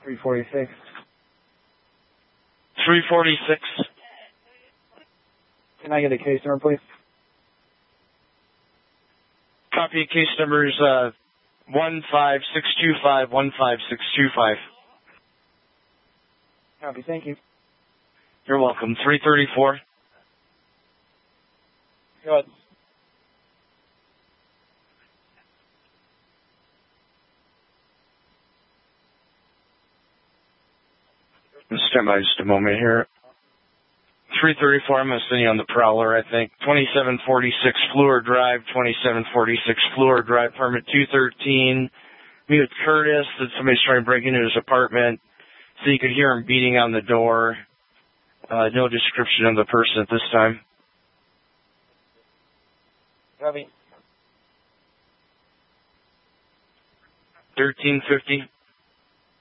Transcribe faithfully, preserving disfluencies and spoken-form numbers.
three forty-six. three forty-six. Can I get a case number, please? Copy. Case numbers uh, one five six two five, one five six two five. Copy, thank you. You're welcome. three thirty-four. Go ahead. Stand by just a moment here. three thirty-four, I'm going to send you on the Prowler, I think. twenty-seven forty-six Fleur Drive, twenty-seven forty-six Fleur Drive, permit two thirteen. Meet with Curtis, that somebody's trying to break into his apartment. So you could hear him beating on the door. Uh, no description of the person at this time. Copy. thirteen fifty.